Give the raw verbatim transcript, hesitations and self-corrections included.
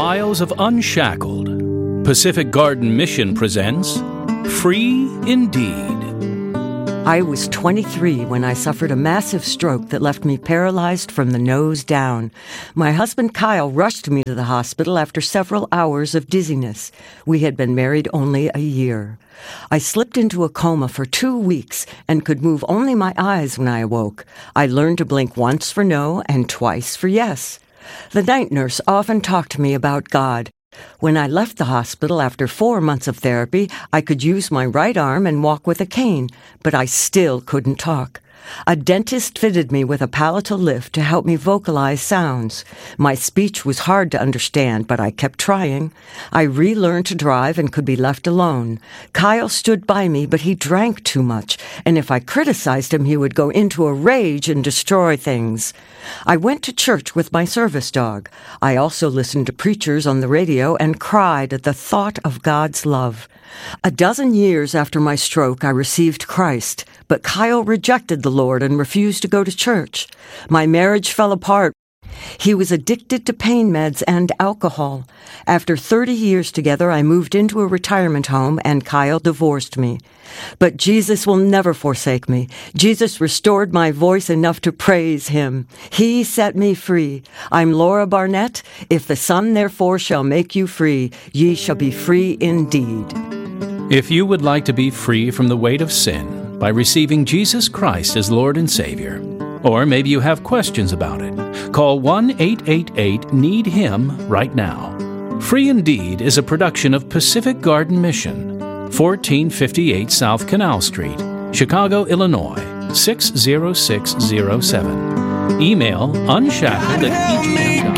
Trials of Unshackled, Pacific Garden Mission presents Free Indeed. I was twenty-three when I suffered a massive stroke that left me paralyzed from the nose down. My husband Kyle rushed me to the hospital after several hours of dizziness. We had been married only a year. I slipped into a coma for two weeks and could move only my eyes when I awoke. I learned to blink once for no and twice for yes. The night nurse often talked to me about God. When I left the hospital after four months of therapy, I could use my right arm and walk with a cane, but I still couldn't talk. A dentist fitted me with a palatal lift to help me vocalize sounds. My speech was hard to understand, but I kept trying. I relearned to drive and could be left alone. Kyle stood by me, but he drank too much, and if I criticized him, he would go into a rage and destroy things. I went to church with my service dog. I also listened to preachers on the radio and cried at the thought of God's love. A dozen years after my stroke, I received Christ, but Kyle rejected the Lord and refused to go to church. My marriage fell apart. He was addicted to pain meds and alcohol. After thirty years together, I moved into a retirement home and Kyle divorced me. But Jesus will never forsake me. Jesus restored my voice enough to praise him. He set me free. I'm Laura Barnett. If the Son therefore shall make you free, ye shall be free indeed. If you would like to be free from the weight of sin by receiving Jesus Christ as Lord and Savior, or maybe you have questions about it, call one eight eight eight need him right now. Free Indeed is a production of Pacific Garden Mission, fourteen fifty-eight South Canal Street, Chicago, Illinois, six zero six zero seven. Email unshackled at p g